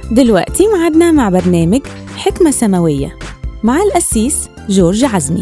دلوقتي معادنا مع برنامج حكمة سماوية مع القسيس جورج عزمي.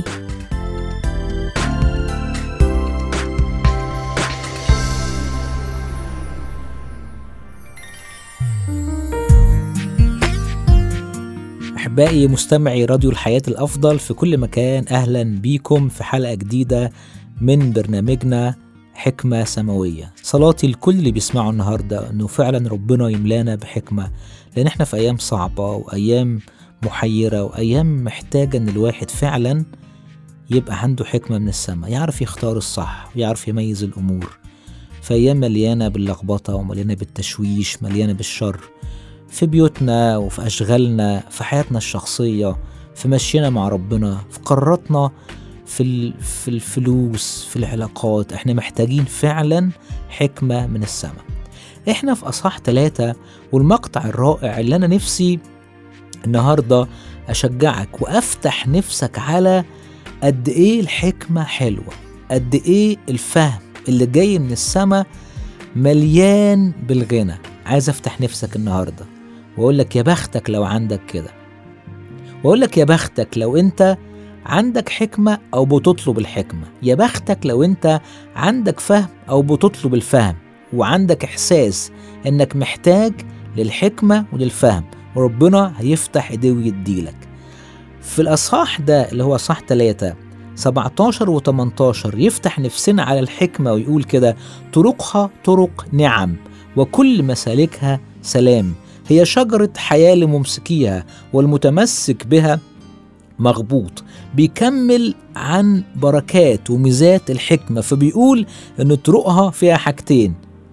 أحبائي مستمعي راديو الحياة الأفضل في كل مكان، أهلا بيكم في حلقة جديدة من برنامجنا حكمة سماوية. صلاتي لكل اللي بيسمعوا النهاردة أنه فعلا ربنا يملانا بحكمة، لأن احنا في أيام صعبة وأيام محيرة وأيام محتاجة أن الواحد فعلا يبقى عنده حكمة من السماء، يعرف يختار الصح ويعرف يميز الأمور في أيام مليانة باللخبطة ومليانة بالتشويش، مليانة بالشر في بيوتنا وفي أشغالنا، في حياتنا الشخصية، في مشينا مع ربنا، في قراراتنا، في الفلوس، في العلاقات. احنا محتاجين فعلا حكمة من السماء. احنا في أصحاح 3 والمقطع الرائع اللي أنا نفسي النهاردة أشجعك وأفتح نفسك على قد إيه الحكمة حلوة، قد إيه الفهم اللي جاي من السماء مليان بالغنى. عايز أفتح نفسك النهاردة وأقول لك يا بختك لو عندك كده، وأقول لك يا بختك لو أنت عندك حكمة أو بتطلب الحكمة، يا بختك لو أنت عندك فهم أو بتطلب الفهم، وعندك إحساس أنك محتاج للحكمة وللفهم، وربنا هيفتح إيديه ويديلك. في الأصحاح ده اللي هو أصحاح 3 17 و 18 يفتح نفسنا على الحكمة ويقول كده: طرقها طرق نعم وكل مسالكها سلام، هي شجرة حياة لممسكيها والمتمسك بها مغبوط. بيكمل عن بركات وميزات الحكمة، فبيقول ان طرقها فيها حاجتين: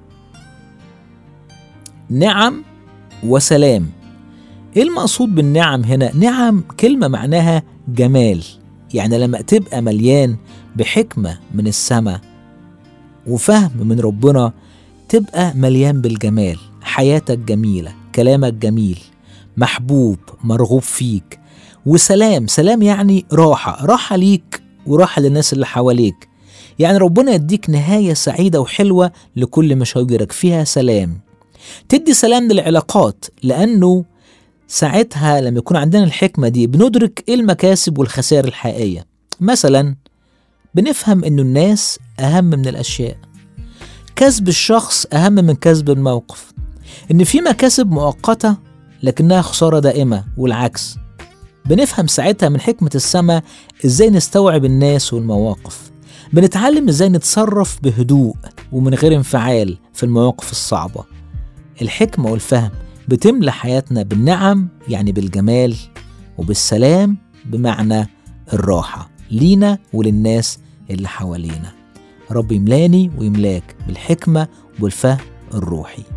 نعم وسلام. ايه المقصود بالنعم هنا؟ نعم كلمة معناها جمال، يعني لما تبقى مليان بحكمة من السماء وفهم من ربنا تبقى مليان بالجمال، حياتك جميلة، كلامك جميل، محبوب، مرغوب فيك. وسلام، سلام يعني راحة ليك وراحة للناس اللي حواليك، يعني ربنا يديك نهاية سعيدة وحلوة لكل مشاويرك، فيها سلام. تدي سلام للعلاقات، لأنه ساعتها لما يكون عندنا الحكمة دي بندرك إيه المكاسب والخسائر الحقيقية. مثلا بنفهم إنه الناس أهم من الأشياء، كسب الشخص أهم من كسب الموقف، إن في مكاسب مؤقتة لكنها خسارة دائمة، والعكس. بنفهم ساعتها من حكمة السماء إزاي نستوعب الناس والمواقف، بنتعلم إزاي نتصرف بهدوء ومن غير انفعال في المواقف الصعبة. الحكمة والفهم بتملى حياتنا بالنعم، يعني بالجمال، وبالسلام بمعنى الراحة لينا وللناس اللي حوالينا. رب يملاني ويملاك بالحكمة والفهم الروحي.